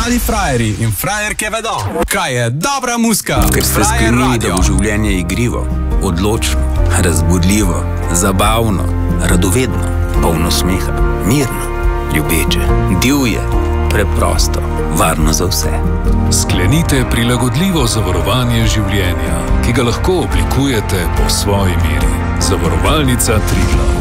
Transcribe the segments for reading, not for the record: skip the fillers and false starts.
Mladi frajerji in frajerke vedo, kaj je dobra muzika. Ker ste sklenili, da bo življenje igrivo, odločno, razbudljivo, zabavno, radovedno, polno smeha, mirno, ljubeče, divje, preprosto, varno za vse. Sklenite prilagodljivo zavarovanje življenja, ki ga lahko oblikujete po svoji meri. Zavarovalnica Triglav.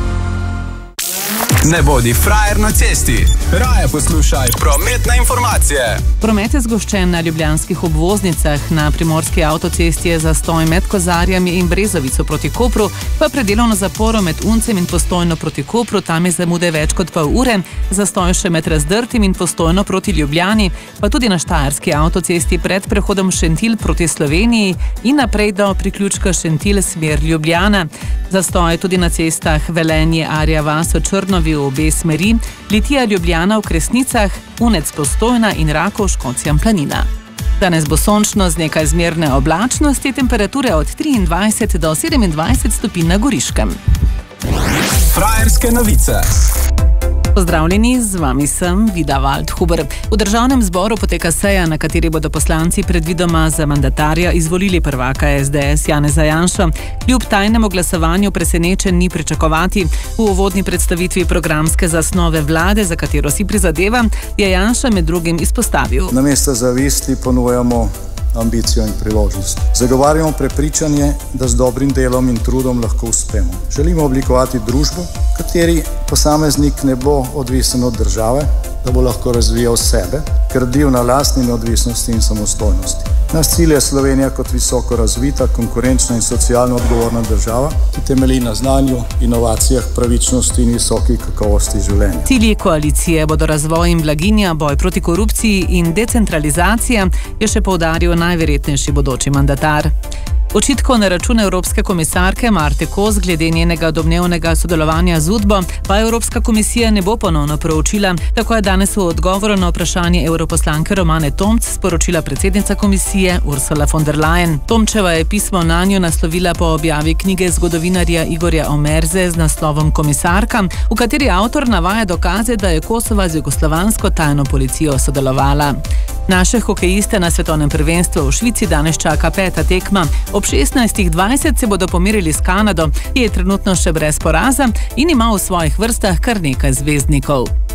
Ne bodi frajer na cesti, raje poslušaj prometne informacije. Promet je zgoščen na ljubljanskih obvoznicah. Na primorski avtocesti je zastoj med Kozarjami in Brezovico proti Kopru, pa predelovno zaporo med Uncem in Postojno proti Kopru, tam je zamude več kot pol ure, zastoj še med Razdrtim in Postojno proti Ljubljani, pa tudi na štajerski avtocesti pred prehodom Šentilj proti Sloveniji in naprej do priključka Šentilj smer Ljubljana. Zastoj tudi na cestah Velenje, Arja vas v Črnovi v obe smeri, Litija Ljubljana v Kresnicah, Unec Postojna in Rakov Škocjan Planina. Danes bo sončno z nekaj zmerne oblačnosti, temperature od 23 do 27 stopinj na Goriškem. Frajerske novice. Pozdravljeni, z vami sem Vida Waldhuber. V državnem zboru poteka seja, na kateri bodo poslanci predvidoma za mandatarja izvolili prvaka SDS Janeza Janšo. Kljub tajnemu glasovanju presenečen ni pričakovati. V uvodni predstavitvi programske zasnove vlade, za katero si prizadeva, je Janša med drugim izpostavil: namesto zavisti ponujamo ambicijo in priložnost. Zagovarjamo prepričanje, da z dobrim delom in trudom lahko uspemo. Želimo oblikovati družbo, v kateri posameznik ne bo odvisen od države, da bo lahko razvijal sebe, gradil na lastni neodvisnosti in samostojnosti. Naš cilj je Slovenija kot visoko razvita, konkurenčna in socialno odgovorna država, ki temelji na znanju, inovacijah, pravičnosti in visoki kakovosti življenja. Cilji koalicije bodo razvoj in blaginja, boj proti korupciji in decentralizacija, je še poudaril najverjetnejši bodoči mandatar. Očitkov na račun evropske komisarke Marte Kos glede njenega domnevnega sodelovanja z Udbo pa Evropska komisija ne bo ponovno proučila. Tako je danes v odgovoru na vprašanje europoslanke Romane Tomc sporočila predsednica komisije Ursula von der Leyen. Tomčeva je pismo nanjo naslovila po objavi knjige zgodovinarja Igorja Omerze z naslovom Komisarka, v kateri avtor navaja dokaze, da je Kosova z jugoslovansko tajno policijo sodelovala. Naše hokejiste na svetovnem prvenstvu v Švici danes čaka 5. tekma. Ob 16:20 se bodo pomerili s Kanado, ki je trenutno še brez poraza in ima v svojih vrstah kar nekaj zvezdnikov.